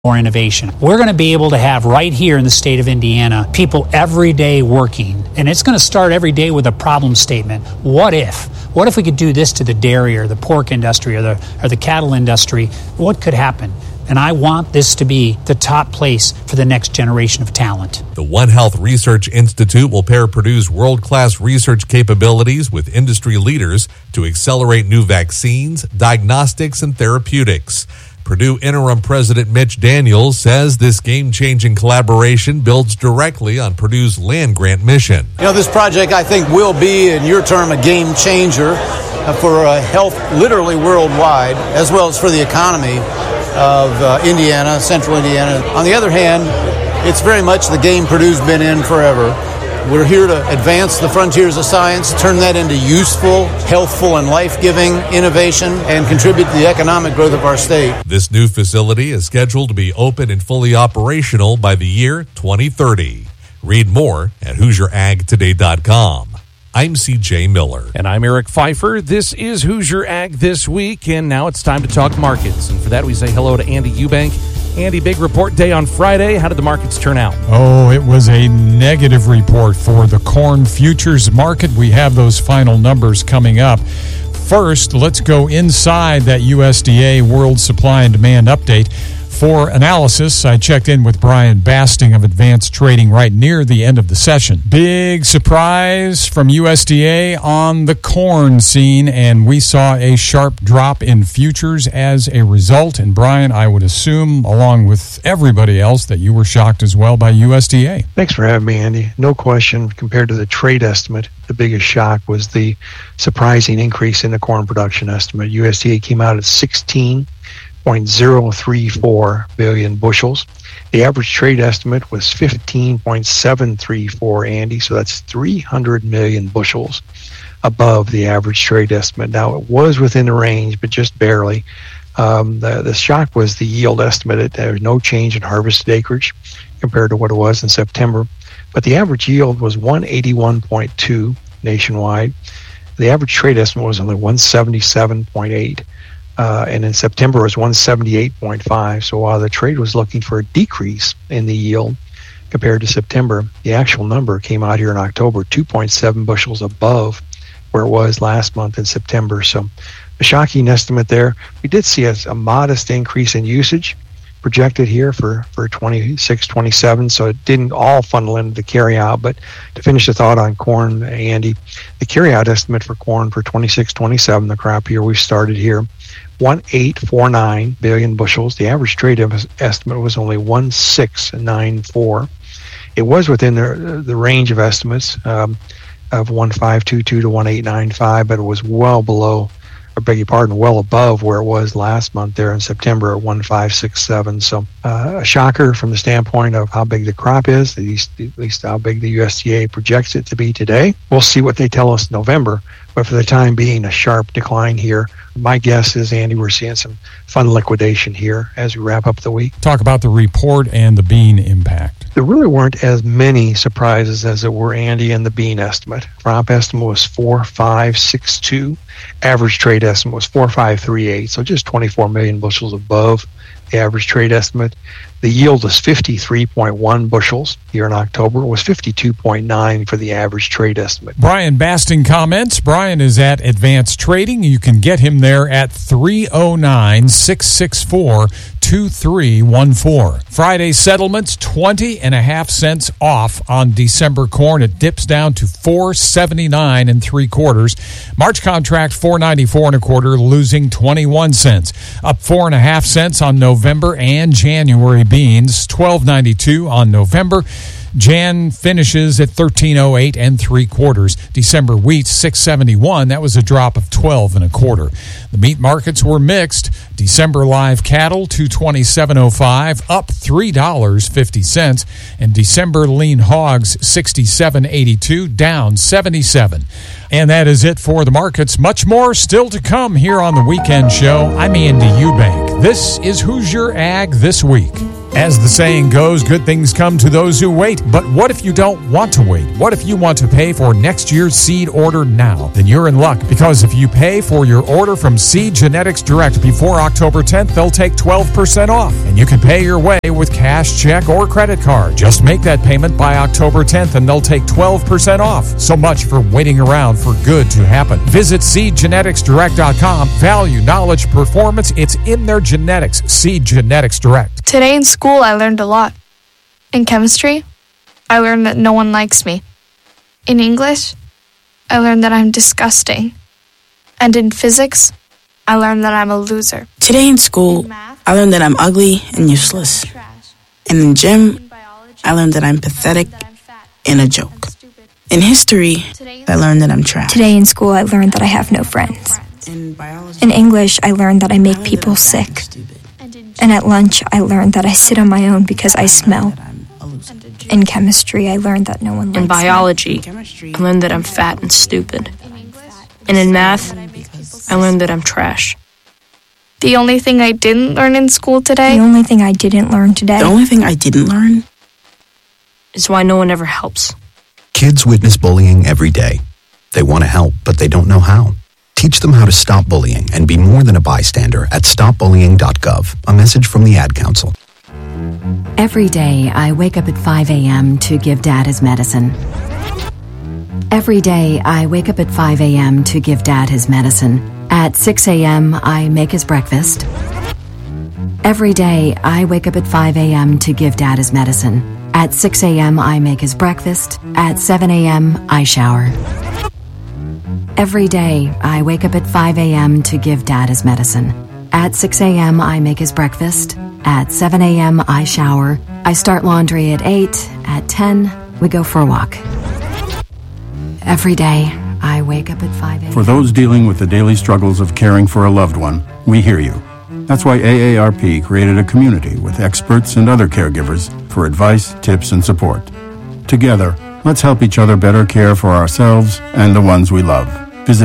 more innovation. We're going to be able to have right here in the state of Indiana people every day working, and it's going to start every day with a problem statement. What if? What if we could do this to the dairy or the pork industry or the cattle industry? What could happen? And I want this to be the top place for the next generation of talent. The One Health Research Institute will pair Purdue's world-class research capabilities with industry leaders to accelerate new vaccines, diagnostics, and therapeutics. Purdue Interim President Mitch Daniels says this game-changing collaboration builds directly on Purdue's land-grant mission. This project, I think, will be, in your term, a game changer for health literally worldwide, as well as for the economy of Indiana, central Indiana. On the other hand, it's very much the game Purdue's been in forever. We're here to advance the frontiers of science, turn that into useful, healthful, and life-giving innovation, and contribute to the economic growth of our state. This new facility is scheduled to be open and fully operational by the year 2030. Read more at HoosierAgToday.com. I'm C.J. Miller. And I'm Eric Pfeiffer. This is Hoosier Ag This Week, and now it's time to talk markets. And for that, we say hello to Andy Eubank. Andy, big report day on Friday. How did the markets turn out? Oh, it was a negative report for the corn futures market. We have those final numbers coming up. First, let's go inside that USDA World Supply and Demand Update. For analysis, I checked in with Brian Basting of Advanced Trading right near the end of the session. Big surprise from USDA on the corn scene, and we saw a sharp drop in futures as a result. And Brian, I would assume, along with everybody else, that you were shocked as well by USDA. Thanks for having me, Andy. No question, compared to the trade estimate, the biggest shock was the surprising increase in the corn production estimate. USDA came out at 16.034 billion bushels. The average trade estimate was 15.734, Andy, so that's 300 million bushels above the average trade estimate. Now, it was within the range, but just barely. The shock was the yield estimate. There was no change in harvested acreage compared to what it was in September, but the average yield was 181.2 nationwide. The average trade estimate was only 177.8. And in September it was 178.5. So while the trade was looking for a decrease in the yield compared to September, the actual number came out here in October, 2.7 bushels above where it was last month in September. So a shocking estimate there. We did see a modest increase in usage projected here for 26-27, so it didn't all funnel into the carryout. But to finish the thought on corn, Andy, the carryout estimate for corn for 26-27, the crop year we started here, 1.849 billion bushels. The average trade estimate was only 1.694. It was within the range of estimates of 1.522 to 1.895, but it was well below, well above where it was last month there in September at 1.567. So a shocker from the standpoint of how big the crop is, at least how big the USDA projects it to be today. We'll see what they tell us in November, but for the time being, a sharp decline here. My guess is, Andy, we're seeing some fund liquidation here as we wrap up the week. Talk about the report and the bean impact. There really weren't as many surprises as there were, Andy, in the bean estimate. Crop estimate was 4.562. Average trade estimate was 4.538, so just 24 million bushels above the average trade estimate. The yield was 53.1 bushels here in October. It was 52.9 for the average trade estimate. Brian Basting comments. Brian is at Advanced Trading. You can get him there at 309-664-2314. Friday settlements, 20.5 cents off on December corn. It dips down to 4.79 3/4. March contract 4.94 1/4, losing 21 cents. Up 4.5 cents on November and January beans, 12.92 on November. Jan finishes at 13.08 3/4. December wheat 6.71. That was a drop of 12 1/4. The meat markets were mixed. December live cattle 227.05, up $3.50, and December lean hogs 67.82, down 77. And that is it for the markets. Much more still to come here on the Weekend Show. I'm Andy Eubank. This is Hoosier Ag This Week. As the saying goes, good things come to those who wait. But what if you don't want to wait? What if you want to pay for next year's seed order now? Then you're in luck, because if you pay for your order from Seed Genetics Direct before October 10th, they'll take 12% off. And you can pay your way with cash, check, or credit card. Just make that payment by October 10th and they'll take 12% off. So much for waiting around for good to happen. Visit SeedGeneticsDirect.com. Value, knowledge, performance, it's in their genetics. Seed Genetics Direct. Today in school, I learned a lot. In chemistry, I learned that no one likes me. In English, I learned that I'm disgusting. And in physics, I learned that I'm a loser. Today in school, I learned that I'm ugly and useless. And in gym, I learned that I'm pathetic and a joke. In history, I learned that I'm trash. Today in school, I learned that I have no friends. In English, I learned that I make people sick. And at lunch, I learned that I sit on my own because I smell. In chemistry, I learned that no one likes me. In biology, I learned that I'm fat and stupid. And in math, I learned that I'm trash. The only thing I didn't learn in school today... The only thing I didn't learn today... The only thing I didn't learn... is why no one ever helps. Kids witness bullying every day. They want to help, but they don't know how. Teach them how to stop bullying and be more than a bystander at stopbullying.gov. A message from the Ad Council. Every day, I wake up at 5 a.m. to give Dad his medicine. Every day, I wake up at 5 a.m. to give Dad his medicine. At 6 a.m., I make his breakfast. Every day, I wake up at 5 a.m. to give Dad his medicine. At 6 a.m., I make his breakfast. At 7 a.m., I shower. Every day, I wake up at 5 a.m. to give Dad his medicine. At 6 a.m., I make his breakfast. At 7 a.m., I shower. I start laundry at 8. At 10, we go for a walk. Every day, I wake up at 5 a.m. For those dealing with the daily struggles of caring for a loved one, we hear you. That's why AARP created a community with experts and other caregivers for advice, tips, and support. Together, let's help each other better care for ourselves and the ones we love. Visit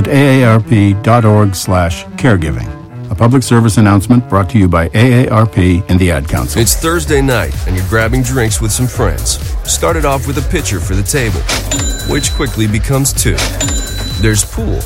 aarp.org/caregiving. A public service announcement brought to you by AARP and the Ad Council. It's Thursday night, and you're grabbing drinks with some friends. Started off with a pitcher for the table, which quickly becomes 2. There's pool.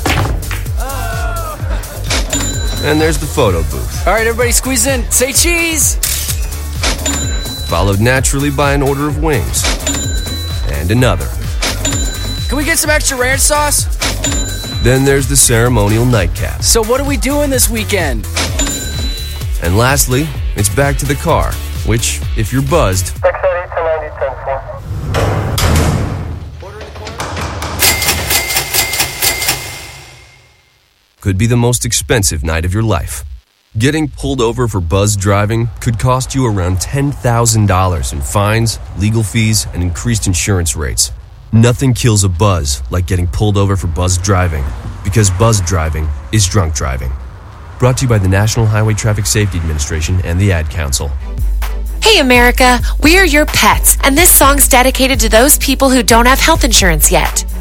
And there's the photo booth. All right, everybody squeeze in. Say cheese! Followed naturally by an order of wings. And another. Can we get some extra ranch sauce? Then there's the ceremonial nightcap. So what are we doing this weekend? And lastly, it's back to the car, which, if you're buzzed... could be the most expensive night of your life. Getting pulled over for buzz driving could cost you around $10,000 in fines, legal fees, and increased insurance rates. Nothing kills a buzz like getting pulled over for buzz driving, because buzz driving is drunk driving. Brought to you by the National Highway Traffic Safety Administration and the Ad Council. Hey America, we're your pets, and this song's dedicated to those people who don't have health insurance yet.